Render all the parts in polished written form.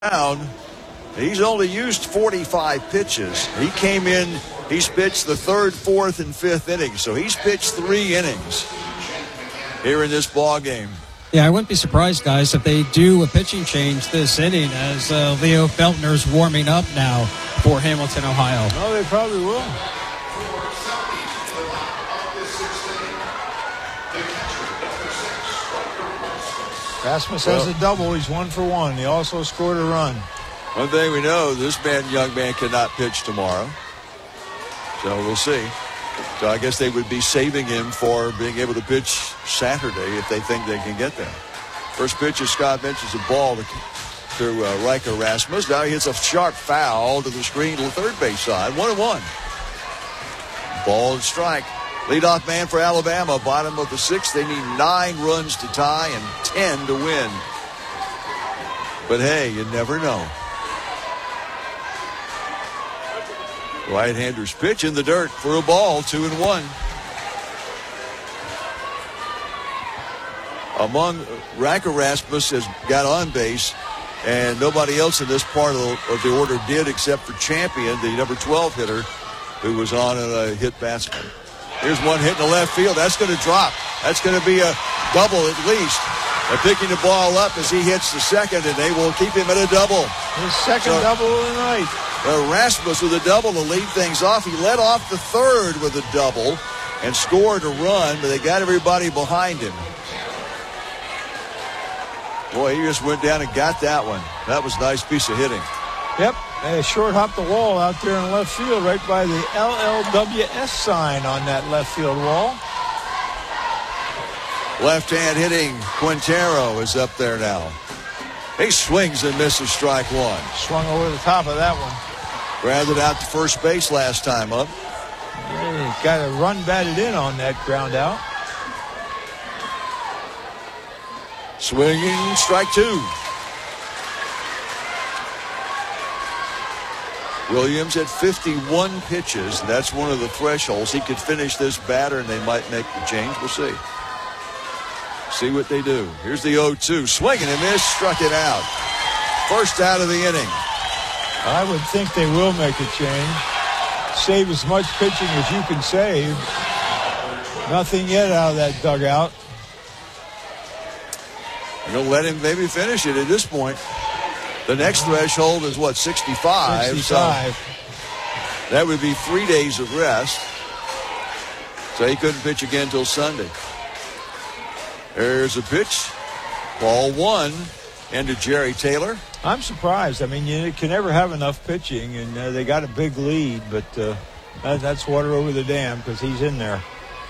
down. He's only used 45 pitches. He came in, he's pitched the third, fourth, and fifth innings. So he's pitched 3 innings here in this ball game. Yeah, I wouldn't be surprised, guys, if they do a pitching change this inning as Leo Feltner's warming up now for Hamilton, Ohio. No, they probably will. Rasmus has a double. He's 1 for 1. He also scored a run. One thing we know, this young man cannot pitch tomorrow. So we'll see. So I guess they would be saving him for being able to pitch Saturday if they think they can get there. First pitch, as Scott mentions, a ball to Riker Rasmus. Now he hits a sharp foul to the screen to the third base side. 1-1. Ball and strike. Leadoff man for Alabama. Bottom of the 6th. They need 9 runs to tie and 10 to win. But hey, you never know. Right-hander's pitch in the dirt for a ball, 2-1. Among Riker Rasmus has got on base, and nobody else in this part of the order did except for Champion, the number 12 hitter, who was on a hit batsman. Here's one hit in the left field. That's going to drop. That's going to be a double at least. They're picking the ball up as he hits the second, and they will keep him at a double. His second double of the night. Rasmus with a double to lead things off. He led off the third with a double and scored a run, but they got everybody behind him. Boy, he just went down and got that one. That was a nice piece of hitting. Yep, they short hopped the wall out there in left field right by the LLWS sign on that left field wall. Left-hand hitting Quintero is up there now. He swings and misses strike 1. Swung over the top of that one. Grounded out to first base last time up. Yeah, got a run batted in on that ground out. Swinging, strike 2. Williams at 51 pitches. That's one of the thresholds. He could finish this batter and they might make the change. We'll see. See what they do. Here's the 0-2. Swinging and miss, struck it out. First out of the inning. I would think they will make a change. Save as much pitching as you can save. Nothing yet out of that dugout. They're going to let him maybe finish it at this point. The next threshold is what, 65? 65. So that would be 3 days of rest. So he couldn't pitch again till Sunday. There's a pitch. Ball 1 into Jerry Taylor. I'm surprised. I mean, you can never have enough pitching, and they got a big lead, but that's water over the dam because he's in there.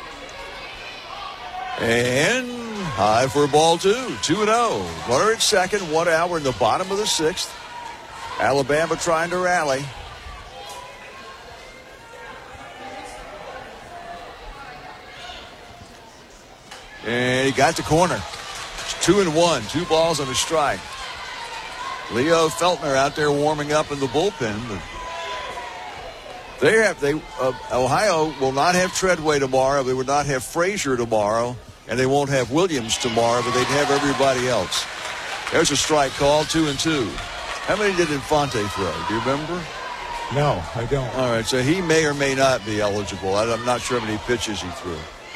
And high for ball 2. 2-0. Runner at second, 1 out. We're in the bottom of the 6th. Alabama trying to rally. And he got the corner. It's 2-1. 2 balls and a strike. Leo Feltner out there warming up in the bullpen. Ohio will not have Treadway tomorrow. They would not have Frazier tomorrow. And they won't have Williams tomorrow, but they'd have everybody else. There's a strike call, 2-2. How many did Infante throw? Do you remember? No, I don't. All right, so he may or may not be eligible. I'm not sure how many pitches he threw.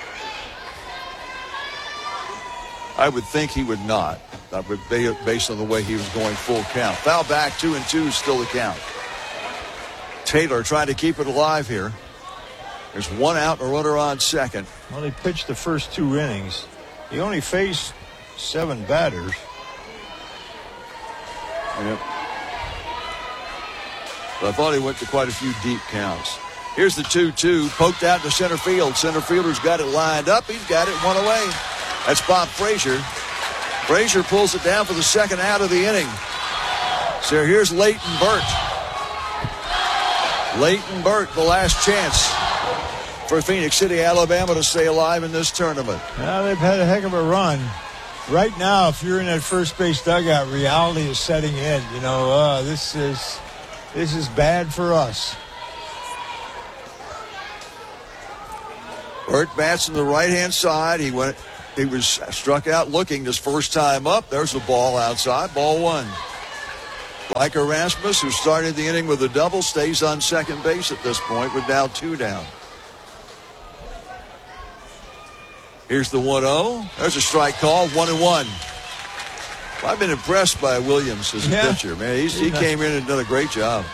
I would think he would not, based on the way he was going full count. Foul back, 2-2, still the count. Taylor trying to keep it alive here. There's 1 out and a runner on second. Well, he pitched the first 2 innings. He only faced 7 batters. Yep. But I thought he went to quite a few deep counts. Here's the 2-2, poked out to center field. Center fielder's got it lined up. He's got it 1 away. That's Bob Frazier. Frazier pulls it down for the second out of the inning. So here's Leighton Burt. Leighton Burt, the last chance for Phoenix City, Alabama to stay alive in this tournament. Well, they've had a heck of a run. Right now, if you're in that first base dugout, reality is setting in. You know, this is bad for us. Burt bats on the right-hand side. He was struck out looking his first time up. There's the ball outside. Ball 1. Mike Erasmus, who started the inning with a double, stays on second base at this point with now 2 down. Here's the 1-0. There's a strike call, 1-1. Well, I've been impressed by Williams as a pitcher, man. He came in and done a great job.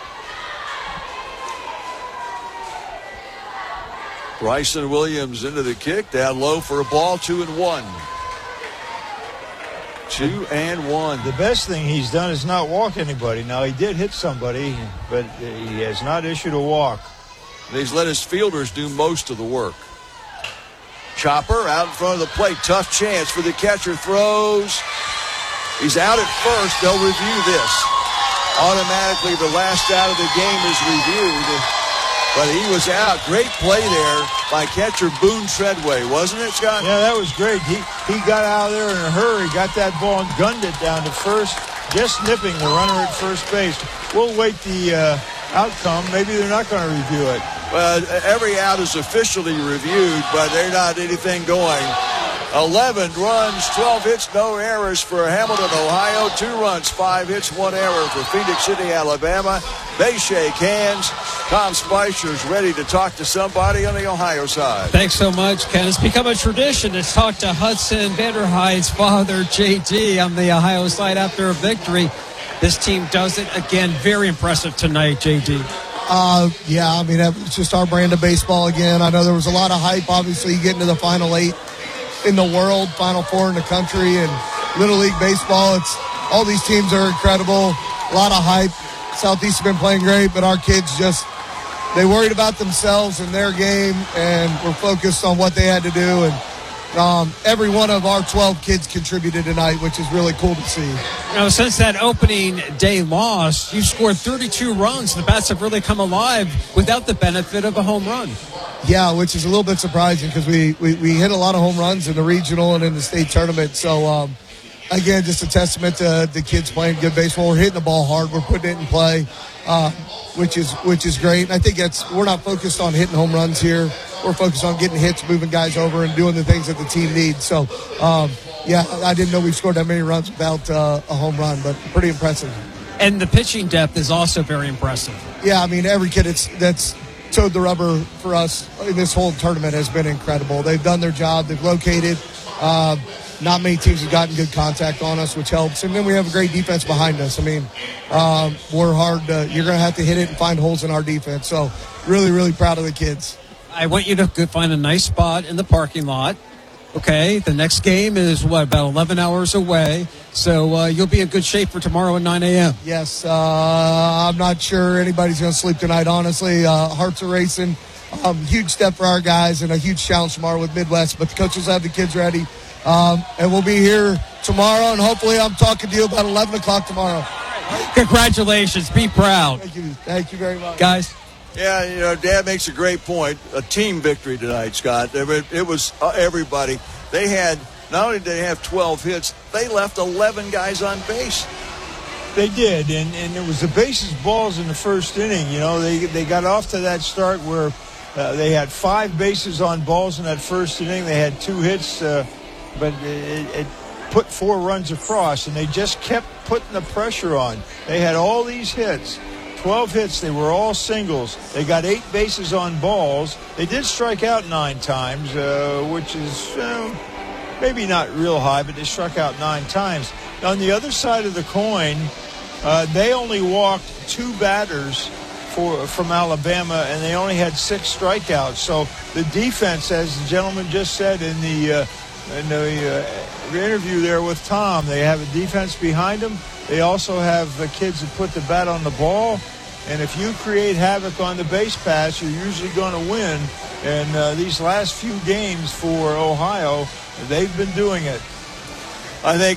Bryson Williams into the kick, down low for a ball, 2-1. 2-1. The best thing he's done is not walk anybody. Now, he did hit somebody, but he has not issued a walk. He's let his fielders do most of the work. Chopper out in front of the plate. Tough chance for the catcher. Throws. He's out at first. They'll review this. Automatically, the last out of the game is reviewed. But he was out. Great play there by catcher Boone Treadway, wasn't it, Scott? Yeah, that was great. He got out of there in a hurry, got that ball and gunned it down to first, just nipping the runner at first base. We'll wait the outcome. Maybe they're not going to review it. Well, every out is officially reviewed, but they're not anything going. 11 runs, 12 hits, no errors for Hamilton, Ohio. 2 runs, 5 hits, 1 error for Phoenix City, Alabama. They shake hands. Tom Spicer's ready to talk to somebody on the Ohio side. Thanks so much, Ken. It's become a tradition to talk to Hudson Vanderheid's father, J.D., on the Ohio side after a victory. This team does it again. Very impressive tonight, J.D. Yeah, I mean, it's just our brand of baseball again. I know there was a lot of hype, obviously, getting to the Final 8 in the world, Final 4 in the country, and Little League Baseball. It's all these teams are incredible. A lot of hype. Southeast have been playing great, but our kids they worried about themselves and their game, and were focused on what they had to do. And every one of our 12 kids contributed tonight, which is really cool to see. Now, since that opening day loss, you've scored 32 runs. The bats have really come alive without the benefit of a home run. Yeah, which is a little bit surprising because we hit a lot of home runs in the regional and in the state tournament. So, again, just a testament to the kids playing good baseball. We're hitting the ball hard. We're putting it in play, which is great. And I think we're not focused on hitting home runs here. We're focused on getting hits, moving guys over, and doing the things that the team needs. So, yeah, I didn't know we scored that many runs without a home run, but pretty impressive. And the pitching depth is also very impressive. Yeah, I mean, every kid that's towed the rubber for us in this whole tournament has been incredible. They've done their job. They've located. Not many teams have gotten good contact on us, which helps. And then we have a great defense behind us. I mean, we're hard. You're going to have to hit it and find holes in our defense. So really, really proud of the kids. I want you to find a nice spot in the parking lot. Okay, the next game is, about 11 hours away. So you'll be in good shape for tomorrow at 9 a.m. Yes, I'm not sure anybody's going to sleep tonight, honestly. Hearts are racing. Huge step for our guys and a huge challenge tomorrow with Midwest. But the coaches have the kids ready. And we'll be here tomorrow, and hopefully I'm talking to you about 11 o'clock tomorrow. Congratulations. Be proud. Thank you. Thank you very much. Guys. Yeah, Dad makes a great point. A team victory tonight, Scott. It was everybody. They had, not only did they have 12 hits, they left 11 guys on base. They did, and it was the bases balls in the first inning. They got off to that start where they had 5 bases on balls in that first inning. They had 2 hits, but it put 4 runs across, and they just kept putting the pressure on. They had all these hits. 12 hits, they were all singles. They got 8 bases on balls. They did strike out 9 times, which is maybe not real high, but they struck out 9 times. On the other side of the coin, they only walked 2 batters from Alabama, and they only had 6 strikeouts. So the defense, as the gentleman just said in the interview there with Tom, they have a defense behind them. They also have the kids that put the bat on the ball. And if you create havoc on the base pass, you're usually going to win. And these last few games for Ohio, they've been doing it. I think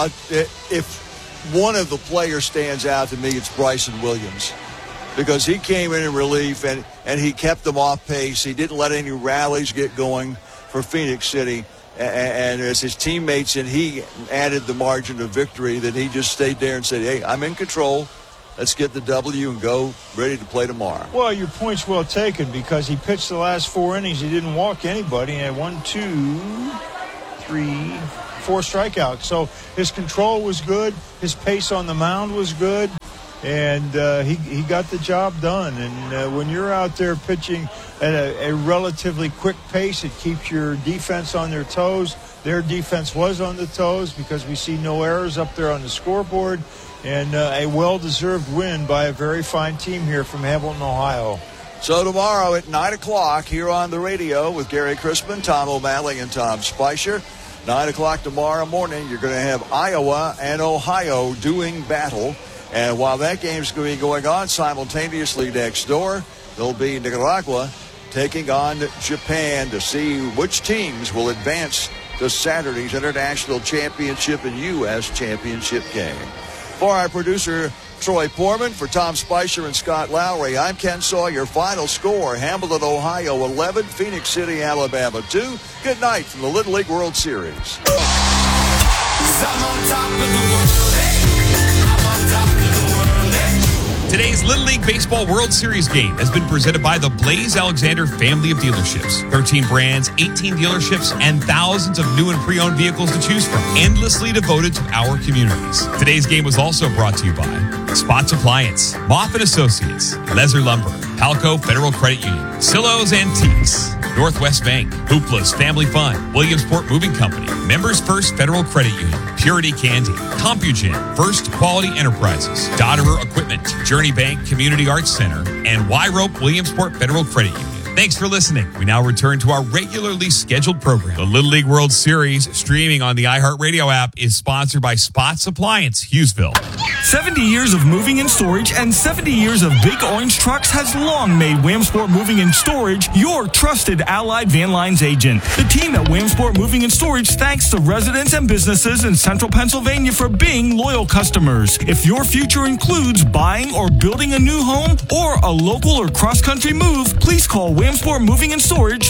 if one of the players stands out to me, it's Bryson Williams. Because he came in relief and he kept them off pace. He didn't let any rallies get going for Phoenix City. And as his teammates and he added the margin of victory, that he just stayed there and said, hey, I'm in control. Let's get the W and go ready to play tomorrow. Well, your point's well taken because he pitched the last 4 innings. He didn't walk anybody. He had 1, 2, 4 strikeouts. So his control was good. His pace on the mound was good. And he got the job done. And when you're out there pitching at a relatively quick pace, it keeps your defense on their toes. Their defense was on the toes because we see no errors up there on the scoreboard. And a well-deserved win by a very fine team here from Hamilton, Ohio. So tomorrow at 9 o'clock here on the radio with Gary Crispin, Tom O'Malley, and Tom Spicer. 9 o'clock tomorrow morning, you're going to have Iowa and Ohio doing battle. And while that game's going to be going on simultaneously next door, there'll be Nicaragua taking on Japan to see which teams will advance to Saturday's International Championship and U.S. Championship game. For our producer, Troy Poorman, for Tom Spicer and Scott Lowry, I'm Ken Sawyer. Final score, Hamilton, Ohio 11, Phoenix City, Alabama 2. Good night from the Little League World Series. Today's Little League Baseball World Series game has been presented by the Blaze Alexander family of dealerships. 13 brands, 18 dealerships, and thousands of new and pre-owned vehicles to choose from, endlessly devoted to our communities. Today's game was also brought to you by Spots Appliance, Moff & Associates, Lezer Lumber, Palco Federal Credit Union, Silo's Antiques, Northwest Bank, Hoopla's Family Fun, Williamsport Moving Company, Members First Federal Credit Union, Purity Candy, CompuGen, First Quality Enterprises, Dodderer Equipment, Journey Bank Community Arts Center, and Y-Rope Williamsport Federal Credit Union. Thanks for listening. We now return to our regularly scheduled program. The Little League World Series, streaming on the iHeartRadio app, is sponsored by Spots Appliance, Hughesville. 70 years of moving and storage and 70 years of Big Orange Trucks has long made Williamsport Moving and Storage your trusted Allied Van Lines agent. The team at Williamsport Moving and Storage thanks the residents and businesses in central Pennsylvania for being loyal customers. If your future includes buying or building a new home or a local or cross-country move, please call Williamsport Moving and Storage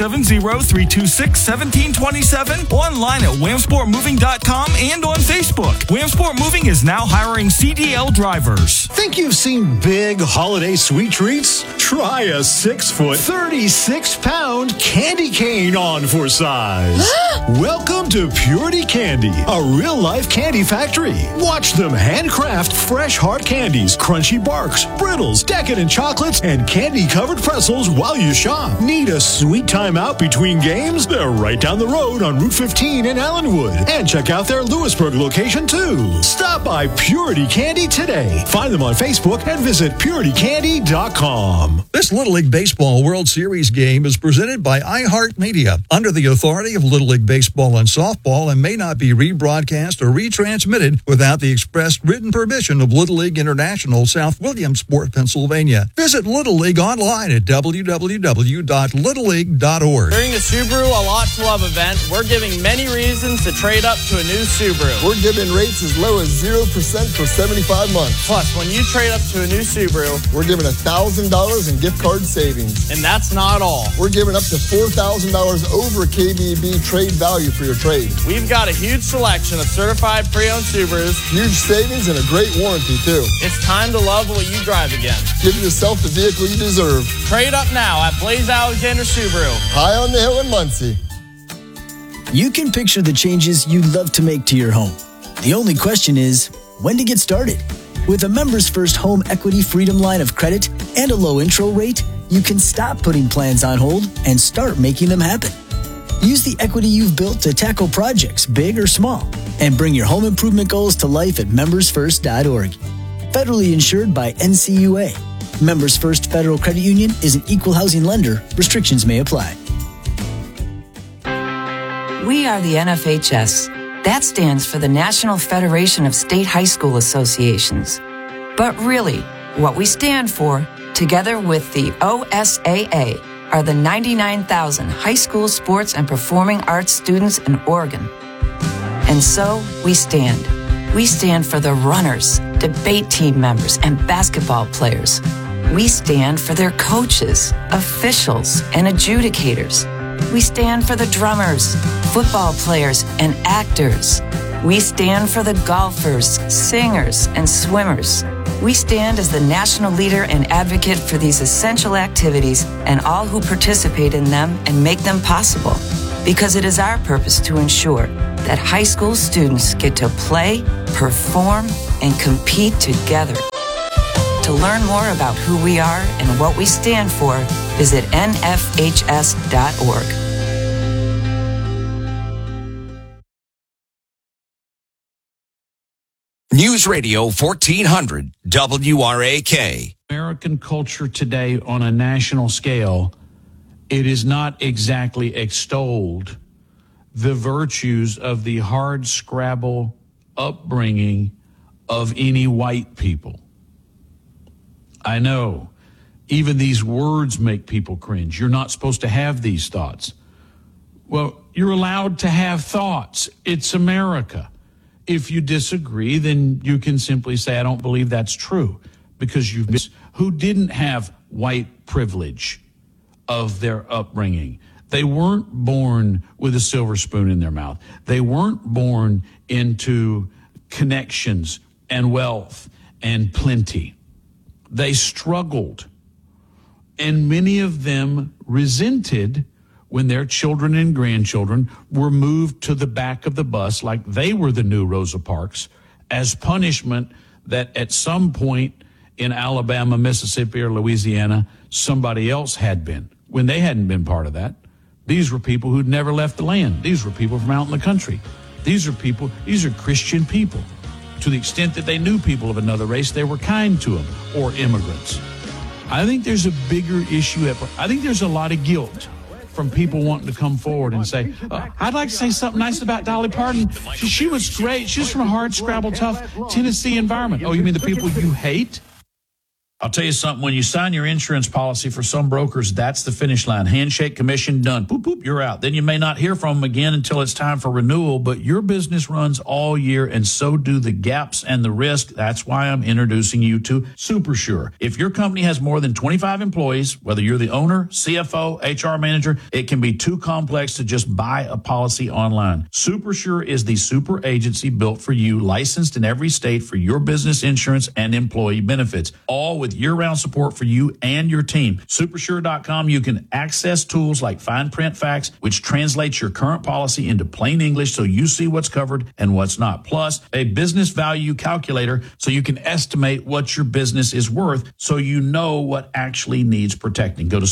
570-326-1727, online at williamsportmoving.com and on Facebook. Williamsport Moving is now hiring CDL drivers. Think you've seen big holiday sweet treats? Try a 6-foot, 36-pound candy cane on for size. Welcome to Purity Candy, a real-life candy factory. Watch them handcraft fresh hard candies, crunchy barks, brittles, decadent chocolates, and candy-covered pretzels while you shop. Need a sweet time out between games? They're right down the road on Route 15 in Allenwood. And check out their Lewisburg location, too. Stop by Purity Candy today. Find them on Facebook and visit PurityCandy.com. This Little League Baseball World Series game is presented by iHeartMedia, under the authority of Little League Baseball and Softball, and may not be rebroadcast or retransmitted without the express written permission of Little League International, South Williamsport, Pennsylvania. Visit Little League online at www.littleleague.org. During the Subaru A Lot to Love event, we're giving many reasons to trade up to a new Subaru. We're giving rates as low as 0% for 75 months. Plus, when you trade up to a new Subaru, we're giving $1,000 in gift card savings. And that's not all. We're giving up to $4,000 over KBB trade value for your trade. We've got a huge selection of certified pre-owned Subarus. Huge savings and a great warranty, too. It's time to love what you drive again. Give yourself the vehicle you deserve. Trade up now at Blaze Alexander Subaru. High on the hill in Muncie. You can picture the changes you'd love to make to your home. The only question is, when to get started? With a Members First Home Equity Freedom line of credit and a low intro rate, you can stop putting plans on hold and start making them happen. Use the equity you've built to tackle projects, big or small, and bring your home improvement goals to life at membersfirst.org. Federally insured by NCUA. Members First Federal Credit Union is an equal housing lender. Restrictions may apply. We are the NFHS. That stands for the National Federation of State High School Associations. But really, what we stand for, together with the OSAA, are the 99,000 high school sports and performing arts students in Oregon. And so, we stand. We stand for the runners, debate team members, and basketball players. We stand for their coaches, officials, and adjudicators. We stand for the drummers, football players, and actors. We stand for the golfers, singers, and swimmers. We stand as the national leader and advocate for these essential activities and all who participate in them and make them possible. because it is our purpose to ensure that high school students get to play, perform, and compete together. To learn more about who we are and what we stand for, visit nfhs.org. News Radio 1400 WRAK. American culture today on a national scale, it is not exactly extolled the virtues of the hard scrabble upbringing of any white people. I know, even these words make people cringe. You're not supposed to have these thoughts. Well, you're allowed to have thoughts. It's America. If you disagree, then you can simply say, I don't believe that's true, because you've missed who didn't have white privilege of their upbringing. They weren't born with a silver spoon in their mouth. They weren't born into connections and wealth and plenty. They struggled, and many of them resented when their children and grandchildren were moved to the back of the bus like they were the new Rosa Parks as punishment that at some point in Alabama, Mississippi, or Louisiana, somebody else had been, when they hadn't been part of that. These were people who'd never left the land. These were people from out in the country. These are Christian people. To the extent that they knew people of another race, they were kind to them, or immigrants. I think there's a bigger issue. I think there's a lot of guilt from people wanting to come forward and say, I'd like to say something nice about Dolly Parton. She was great. She's from a hard, scrabble, tough Tennessee environment. Oh, you mean the people you hate? I'll tell you something. When you sign your insurance policy, for some brokers, that's the finish line. Handshake, commission, done. Boop, boop, you're out. Then you may not hear from them again until it's time for renewal, but your business runs all year, and so do the gaps and the risk. That's why I'm introducing you to SuperSure. If your company has more than 25 employees, whether you're the owner, CFO, HR manager, it can be too complex to just buy a policy online. SuperSure is the super agency built for you, licensed in every state for your business insurance and employee benefits, all with year-round support for you and your team. Supersure.com, you can access tools like Fine Print Facts, which translates your current policy into plain English so you see what's covered and what's not. Plus, a business value calculator so you can estimate what your business is worth so you know what actually needs protecting. Go to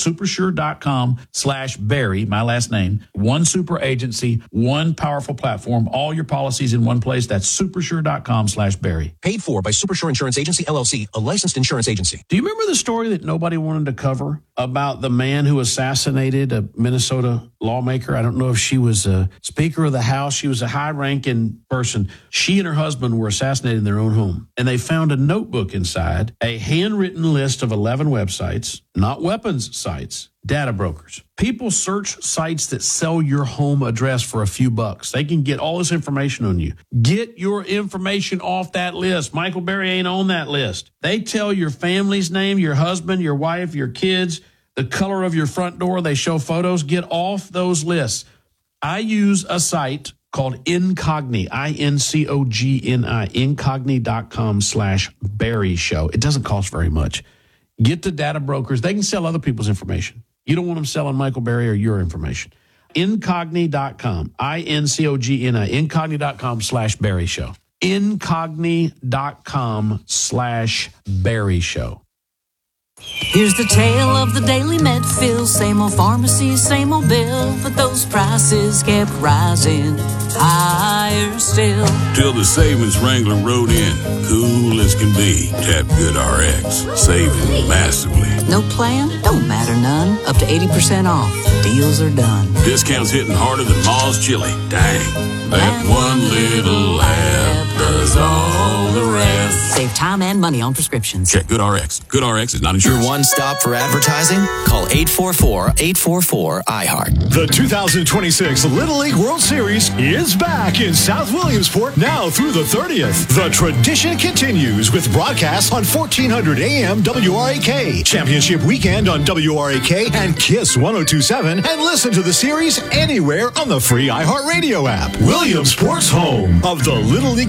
supersure.com/Barry, my last name. One super agency, one powerful platform, all your policies in one place. That's supersure.com/Barry. Paid for by Supersure Insurance Agency, LLC, a licensed insurance agency. Do you remember the story that nobody wanted to cover about the man who assassinated a Minnesota lawmaker? I don't know if she was a Speaker of the House. She was a high-ranking person. She and her husband were assassinated in their own home, and they found a notebook inside, a handwritten list of 11 websites, not weapons sites, data brokers. People search sites that sell your home address for a few bucks. They can get all this information on you. Get your information off that list. Michael Berry ain't on that list. They tell your family's name, your husband, your wife, your kids, the color of your front door. They show photos. Get off those lists. I use a site called Incogni, INCOGNI, incogni.com/Barry Show. It doesn't cost very much. Get the data brokers. They can sell other people's information. You don't want them selling Michael Berry or your information. Incogni.com, INCOGNI, incogni.com/Barry Show. Incogni.com/Barry Show. Here's the tale of the Daily Medfield. Same old pharmacy, same old bill, but those prices kept rising higher still. Till the savings Wrangler rode in, cool as can be. Tap GoodRx, saving massively. No plan? Don't matter none. Up to 80% off. Deals are done. Discounts hitting harder than Ma's chili. Dang, that one little app does all the rest. Save time and money on prescriptions. Check GoodRx. GoodRx is not insured. Your one stop for advertising? Call 844-844-iHeart. The 2026 Little League World Series is back in South Williamsport now through the 30th. The tradition continues with broadcasts on 1400 AM WRAK, Championship Weekend on WRAK and KISS 1027, and listen to the series anywhere on the free iHeartRadio app. Williamsport's home of the Little League Baseball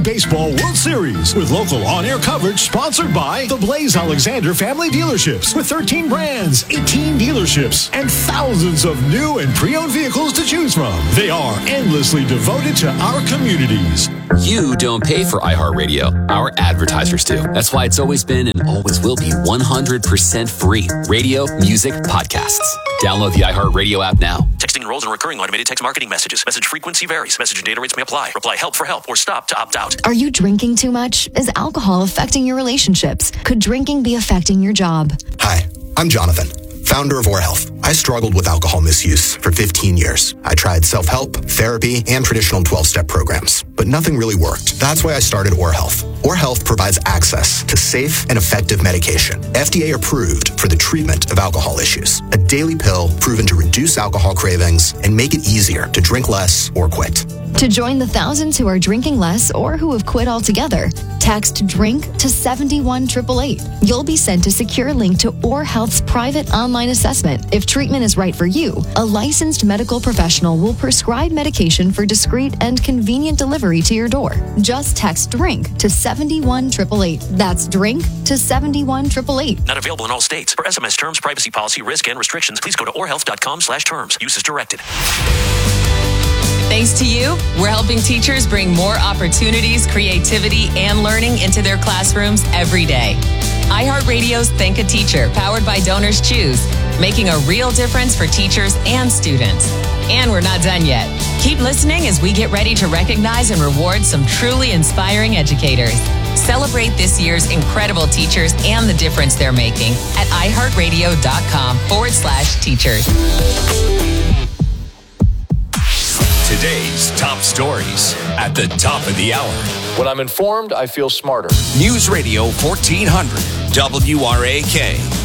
Baseball World Series with local on-air coverage sponsored by the Blaze Alexander Family Dealerships with 13 brands, 18 dealerships, and thousands of new and pre-owned vehicles to choose from. They are endlessly devoted to our communities. You don't pay for iHeartRadio. Our advertisers do. That's why it's always been and always will be 100% free. Radio, music, podcasts. Download the iHeartRadio app now. Texting enrolls in recurring automated text marketing messages. Message frequency varies. Message and data rates may apply. Reply help for help or stop to opt out. Are you drinking too much? Is alcohol affecting your relationships? Could drinking be affecting your job? Hi, I'm Jonathan, founder of Or Health. I struggled with alcohol misuse for 15 years. I tried self-help, therapy, and traditional 12-step programs, but nothing really worked. That's why I started Or Health. Or Health provides access to safe and effective medication, FDA approved for the treatment of alcohol issues. A daily pill proven to reduce alcohol cravings and make it easier to drink less or quit. To join the thousands who are drinking less or who have quit altogether, text DRINK to 71888. You'll be sent a secure link to Or Health's private online assessment. If treatment is right for you, a licensed medical professional will prescribe medication for discreet and convenient delivery to your door. Just text DRINK to 71888. That's DRINK to 71888. Not available in all states. For SMS terms, privacy policy, risk, and restrictions, please go to orhealth.com/terms. Use as directed. Thanks to you, we're helping teachers bring more opportunities, creativity, and learning into their classrooms every day. iHeartRadio's Think a Teacher, powered by Donors Choose, making a real difference for teachers and students. And we're not done yet. Keep listening as we get ready to recognize and reward some truly inspiring educators. Celebrate this year's incredible teachers and the difference they're making at iHeartRadio.com/teachers. Today's top stories at the top of the hour. When I'm informed, I feel smarter. News Radio 1400 WRAK.